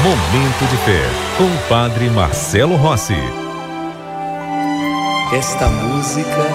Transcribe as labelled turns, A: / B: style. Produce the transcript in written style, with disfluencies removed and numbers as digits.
A: Momento de Fé, com o Padre Marcelo Rossi.
B: Esta música